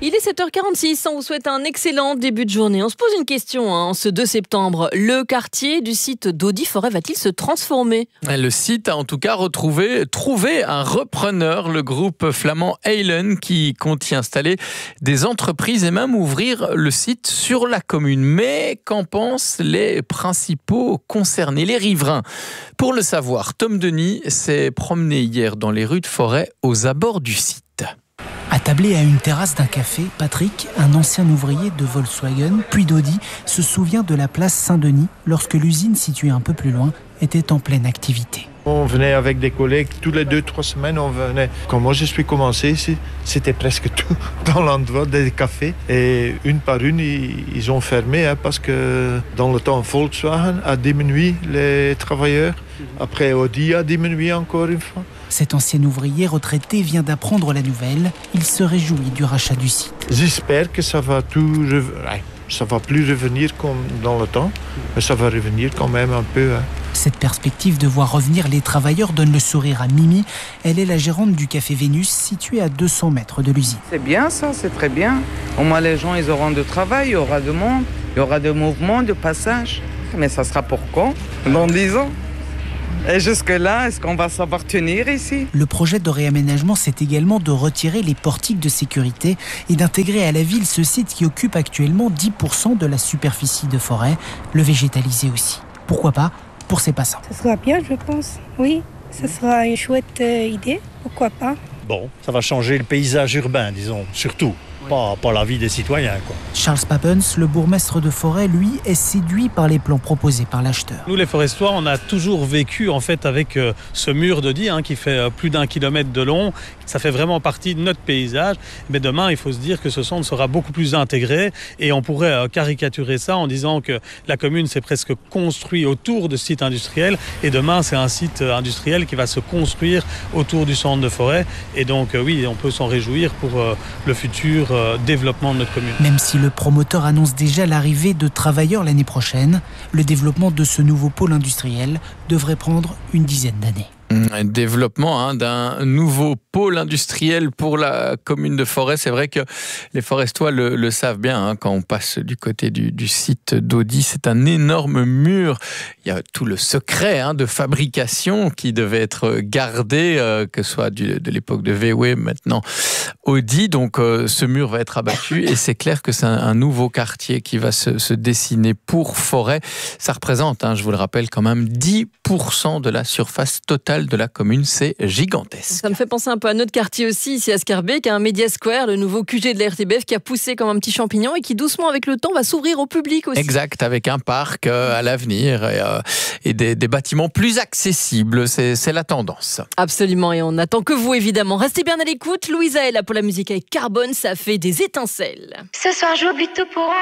Il est 7h46, on vous souhaite un excellent début de journée. On se pose une question en ce 2 septembre. Le quartier du site d'Audy Forêt va-t-il se transformer ? Le site a en tout cas trouvé un repreneur, le groupe flamand Eilen, qui compte y installer des entreprises et même ouvrir le site sur la commune. Mais qu'en pensent les principaux concernés, les riverains ? Pour le savoir, Tom Denis s'est promené hier dans les rues de Forêt aux abords du site. Attablé à une terrasse d'un café, Patrick, un ancien ouvrier de Volkswagen, puis d'Audi, se souvient de la place Saint-Denis lorsque l'usine située un peu plus loin était en pleine activité. On venait avec des collègues, tous les 2-3 semaines, on venait. Quand moi je suis commencé ici, c'était presque tout dans l'endroit des cafés. Et une par une, ils ont fermé parce que dans le temps, Volkswagen a diminué les travailleurs. Après, Audi a diminué encore une fois. Cet ancien ouvrier retraité vient d'apprendre la nouvelle. Il se réjouit du rachat du site. J'espère que ça va ça va plus revenir comme dans le temps, mais ça va revenir quand même un peu. Cette perspective de voir revenir les travailleurs donne le sourire à Mimi. Elle est la gérante du café Vénus, situé à 200 mètres de l'usine. C'est bien ça, c'est très bien. Au moins les gens, ils auront du travail, il y aura de monde, il y aura de mouvements, de passage. Mais ça sera pour quand ? Dans 10 ans ? Et jusque-là, est-ce qu'on va savoir tenir ici ? Le projet de réaménagement, c'est également de retirer les portiques de sécurité et d'intégrer à la ville ce site qui occupe actuellement 10% de la superficie de Forêt, le végétaliser aussi. Pourquoi pas pour ses passants. Ce sera bien, je pense. Oui, ce sera une chouette idée. Pourquoi pas ? Bon, ça va changer le paysage urbain, disons, surtout. Pas la vie des citoyens, quoi. Charles Papens, le bourgmestre de Forêt, lui, est séduit par les plans proposés par l'acheteur. Nous, les Forestois, on a toujours vécu en fait avec ce mur d'Audy qui fait plus d'1 kilomètre de long. Ça fait vraiment partie de notre paysage. Mais demain, il faut se dire que ce centre sera beaucoup plus intégré et on pourrait caricaturer ça en disant que la commune s'est presque construite autour de ce site industriel et demain, c'est un site industriel qui va se construire autour du centre de Forêt. Et donc, oui, on peut s'en réjouir pour le futur développement de notre commune. Même si le promoteur annonce déjà l'arrivée de travailleurs l'année prochaine, le développement de ce nouveau pôle industriel devrait prendre une dizaine d'années. Un développement d'un nouveau pôle industriel pour la commune de Forêt. C'est vrai que les Forestois le savent bien quand on passe du côté du site d'Audy. C'est un énorme mur. Il y a tout le secret de fabrication qui devait être gardé, que ce soit de l'époque de VW, maintenant Audi. Donc ce mur va être abattu et c'est clair que c'est un nouveau quartier qui va se dessiner pour Forêt. Ça représente, je vous le rappelle, quand même 10% de la surface totale de la commune, c'est gigantesque. Ça me fait penser un peu à notre quartier aussi, ici à Scarbeck, un Media Square, le nouveau QG de la RTBF qui a poussé comme un petit champignon et qui doucement avec le temps va s'ouvrir au public aussi. Exact, avec un parc à l'avenir et des bâtiments plus accessibles, c'est la tendance. Absolument, et on attend que vous évidemment. Restez bien à l'écoute, Louisa est là pour la musique avec Carbone, ça fait des étincelles. Ce soir j'oublie tout pour